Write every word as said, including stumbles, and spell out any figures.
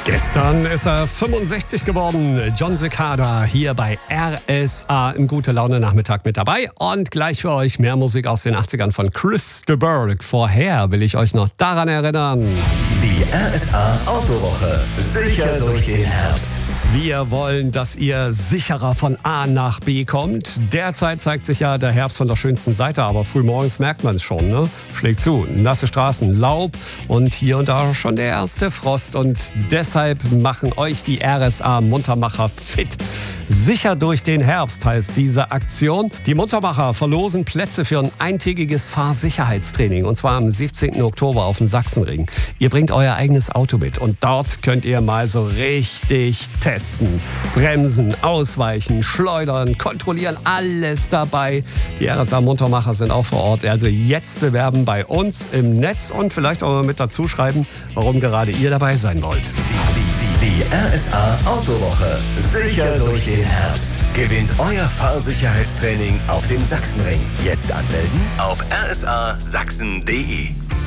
Gestern ist er fünfundsechzig geworden. Jon Secada hier bei R S A im Gute-Laune-Nachmittag mit dabei. Und gleich für euch mehr Musik aus den achtzigern von Chris de Burgh. Vorher will ich euch noch daran erinnern. Die R S A Autowoche. Sicher durch den Herbst. Wir wollen, dass ihr sicherer von A nach B kommt. Derzeit zeigt sich ja der Herbst von der schönsten Seite, aber frühmorgens merkt man es schon, ne? Schlägt zu, nasse Straßen, Laub und hier und da schon der erste Frost. Und deshalb machen euch die R S A Muntermacher fit. Sicher durch den Herbst heißt diese Aktion. Die Muntermacher verlosen Plätze für ein eintägiges Fahrsicherheitstraining und zwar am siebzehnten Oktober auf dem Sachsenring. Ihr bringt euer eigenes Auto mit und dort könnt ihr mal so richtig testen. Bremsen, ausweichen, schleudern, kontrollieren, alles dabei. Die R S A Muntermacher sind auch vor Ort. Also jetzt bewerben bei uns im Netz und vielleicht auch mal mit dazu schreiben, warum gerade ihr dabei sein wollt. Die R S A Autowoche. Sicher durch den Herbst. Gewinnt euer Fahrsicherheitstraining auf dem Sachsenring. Jetzt anmelden auf r s a sachsen punkt d e.